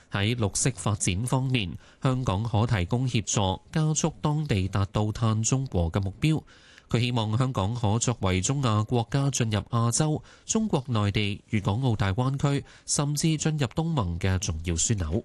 喺綠色發展方面，香港可提供協助，加速當地達到碳中和嘅目標。佢希望香港可作為中亞國家進入亞洲、中國內地、粵港澳大灣區，甚至進入東盟嘅重要樞紐。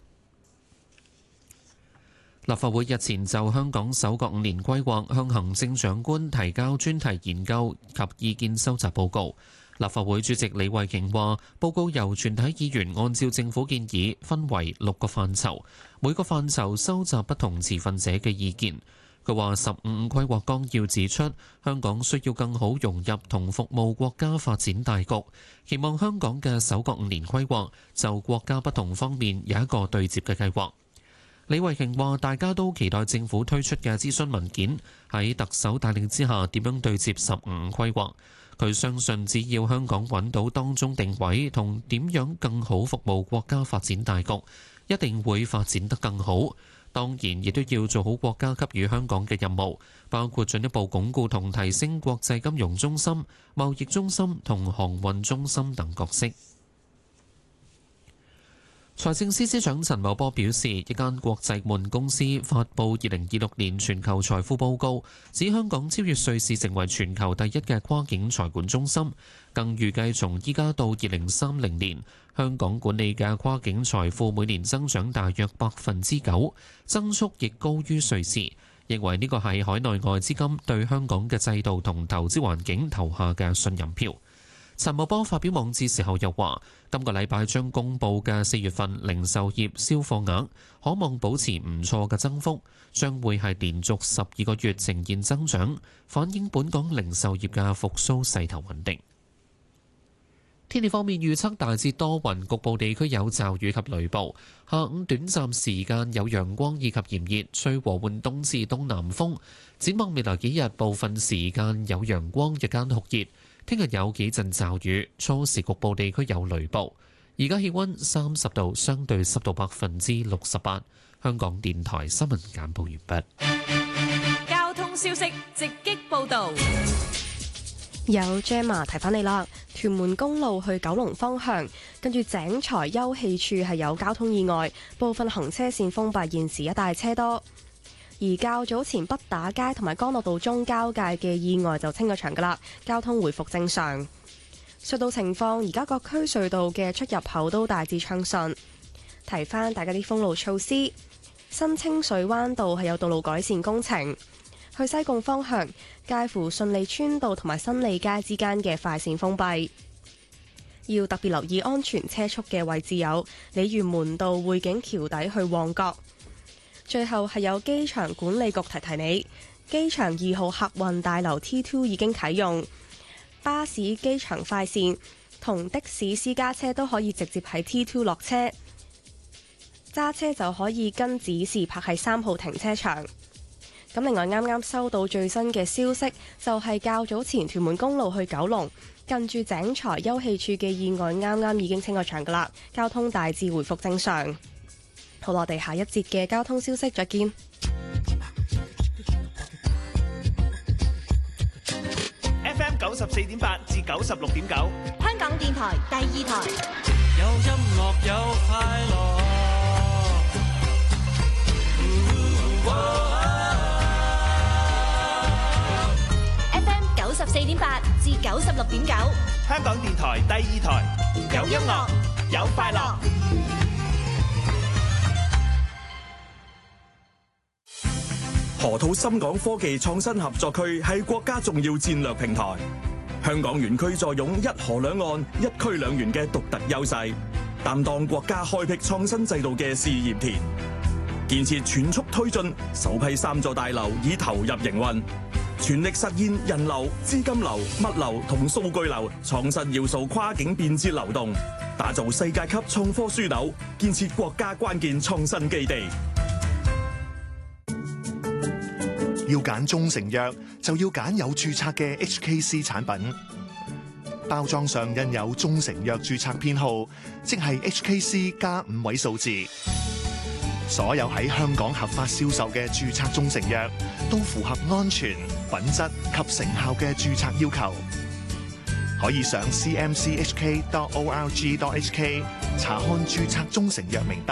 立法會日前就香港首個5年規劃向行政長官提交專題研究及意見收集報告。立法會主席李慧瓊話：報告由全體議員按照政府建議分為6個範疇，每個範疇收集不同持份者嘅意見。佢話15規劃綱要指出，香港需要更好融入同服務國家發展大局，期望香港嘅首個5年規劃就國家不同方面有一個對接嘅計劃。李慧瓊話：大家都期待政府推出嘅諮詢文件喺特首帶領之下點樣對接15規劃。佢相信只要香港揾到當中定位同點樣更好服務國家發展大局，一定會發展得更好。當然亦都要做好國家給予香港嘅任務，包括進一步鞏固同提升國際金融中心、貿易中心同航運中心等角色。財政司司長陳茂波表示，一間國際顧問公司發布2026年全球財富報告，指香港超越瑞士成為全球第一嘅跨境財管中心，更預計從依家到2030年，香港管理嘅跨境財富每年增長大約9%，增速亦高於瑞士。認為呢個係海內外資金對香港嘅制度同投資環境投下嘅信任票。陳茂波發表網誌時候又話，今個禮拜將公佈嘅4月份零售業銷貨額可望保持唔錯嘅增幅，將會係連續12個月呈現增長，反映本港零售業嘅復甦勢頭穩定。天氣方面預測大致多雲，局部地區有驟雨及雷暴，下午短暫時間有陽光以及炎熱，吹和緩東至東南風。展望未來幾日，部分時間有陽光，日間酷熱。聽日有幾陣驟雨，初時局部地區有雷暴。而家氣溫30度，相對濕度68%。香港電台新聞簡報完畢。 交通消息直擊報道。 有 Gemma 提翻你啦，屯門公路去九龍方向，跟住井財休憩處係有交通意外，部分行車線封閉，現時一帶車多。而較早前北打街同埋干諾道中交界嘅意外就清咗場噶啦，交通回復正常。隧道情況，而家各區隧道嘅出入口都大致暢順。提翻大家啲封路措施，新清水灣道係有道路改善工程，去西貢方向介乎順利村道同埋新利街之間嘅快線封閉。要特別留意安全車速嘅位置有鯉魚門道匯景橋底去旺角。最後係有機場管理局提提你，機場2號客運大樓 T2 已經啟用，巴士機場快線同的士私家車都可以直接喺 T2 落車，揸車就可以跟指示泊喺3號停車場。咁另外啱啱收到最新嘅消息，就係較早前屯門公路去九龍近住井財休憩處嘅意外啱啱已經清咗場噶啦，交通大致回復正常。好，我哋下一節嘅交通消息再見。 FM 94.8至96.9， 香港電台第2台。 有音樂有快樂。 FM 94.8至96.9， 香港電台第2台。有音樂，有快樂。 河套深港科技創新合作區係國家重要戰略平台，香港園區坐擁一河兩岸、一區兩園嘅獨特優勢，擔當國家開闢創新制度嘅試驗田。建設全速推進，首批3座大樓已投入營運，全力實現人流、資金流、物流同數據流創新要素跨境便捷流動，打造世界級創科樞紐，建設國家關鍵創新基地。 要揀中成藥，就要揀有註冊嘅 HKC 產品。包裝上印有中成藥註冊編號，即係 HKC 加5位數字。所有喺香港合法銷售嘅註冊中成藥，都符合安全、品質及成效嘅註冊要求。可以上 cmchk.org.hk 查看註冊中成藥名單。